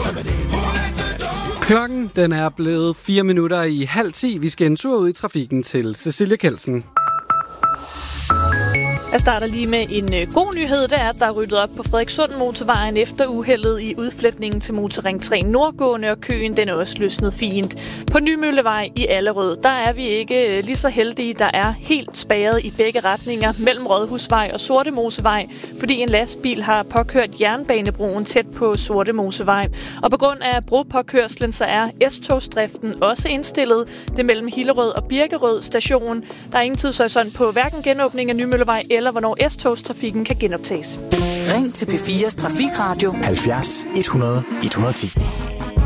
Klokken den er blevet 4 minutter i 9:30. Vi skal en tur ud i trafikken til Cecilie Kelsen. Jeg starter lige med en god nyhed. Det er, at der er ryddet op på Frederikssund motorvejen efter uheldet i udfletningen til Motorring 3 nordgående, og køen den er også løsnet fint. På Nymøllevej i Allerød, der er vi ikke lige så heldige. Der er helt spærret i begge retninger mellem Rådhusvej og Sortemosevej, fordi en lastbil har påkørt jernbanebroen tæt på Sortemosevej. Og på grund af bropåkørslen, så er S-togsdriften også indstillet. Det er mellem Hillerød og Birkerød station. Der er ingen tidshorisont på hverken genåbning af Nymøllevej eller hvornår S-togstrafikken kan genoptages. Ring til P4's Trafikradio 70 100 110.